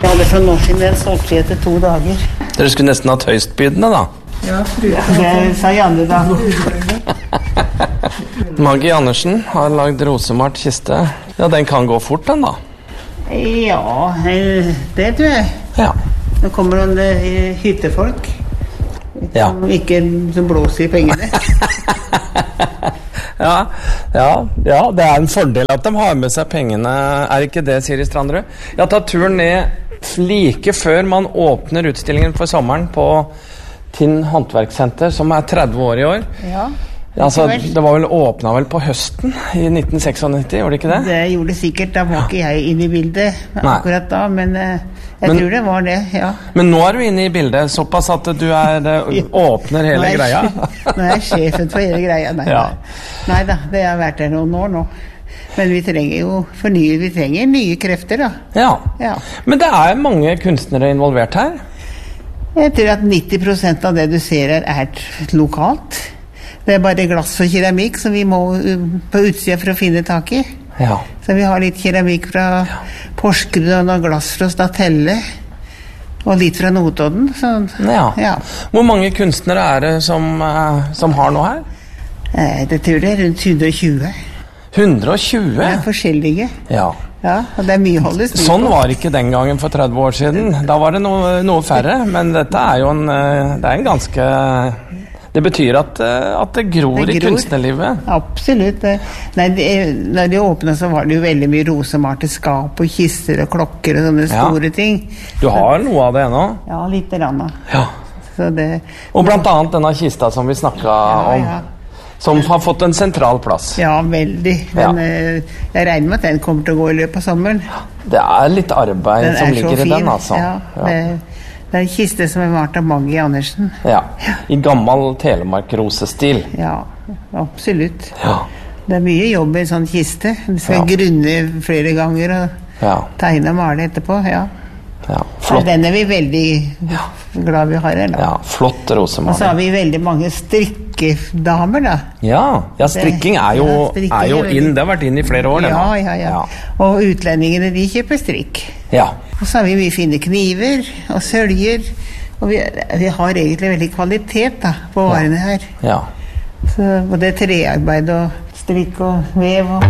Jeg hadde fra nå siden den solgte etter 2 dager. Dere skulle nesten hatt høystbydende da. Ja, det sa Janne da. Maggie Andersen har lagd rosemalt kiste. Ja, den kan gå fort den da. Ja, det tror jeg. Ja. Nå kommer noen hyttefolk Ja. som blåser i pengene. Ja, det er en fordel at de har med seg pengene. Er ikke det, Siri Strandrud? Jeg har tatt turen ned like før man åpner utstillingen for sommeren på Tinn Håndverkssenter, som er 30 år i år. Ja. Altså, det var vel åpnet vel på høsten i 1996, gjorde det ikke det? Det gjorde det sikkert, da var ikke jeg inne i bildet akkurat da, men jeg tror det var det, ja. Men nå er du inne i bildet, såpass at du åpner hele greia. Nå er jeg sjefen for hele greia, Neida, det har vært der noen år nå. Men vi trenger jo vi trenger nye krefter da. Ja. Men det er mange kunstnere involvert her. Jeg tror at 90% av det du ser her er lokalt. Det er bare glass og keramikk som vi må på utsida for å finne tak i. Ja. Så vi har litt keramikk fra Porsgrunn og glass fra Statelle og litt fra Notodden. Ja. Hvor mange kunstnere er det som har noe her? Det tror jeg er rundt 120. 120? Det er forskjellige. Ja, og det er mye holdes. Sånn var det ikke den gangen for 30 år siden. Da var det noe færre, men dette er jo en ganske... Det betyr at det gror i kunstnerlivet. Absolutt. Når de åpnet så var det jo veldig mye rosemalte skap og kister og klokker og sånne store ting. Du har noe av det ennå? Ja, litt grann. Ja. Og blant annet denne kista som vi snakket om. Som har fått en sentral plass. Ja, veldig. Men jeg regner med at den kommer til å gå i løpet av sommeren. Det er litt arbeid som ligger i den, altså. Det er en kiste som er malt av Maggie Andersen. Ja, i gammel Telemark-rosestil. Ja, absolutt. Ja. Det er mye jobb i en sånn kiste. Du skal grunne flere ganger og tegne og male etterpå, flott. Den er vi veldig glad vi har her da. Ja, flott rosemaling. Og så har vi veldig mange strikkedamer da. Ja, strikking er jo inn, det har vært inn i flere år. Ja. Og utlendingene, de kjøper strikk. Ja. Og så har vi mye fine kniver og søljer, og vi har egentlig veldig kvalitet da, på varene her. Ja. Så både trearbeid og strikk og vev og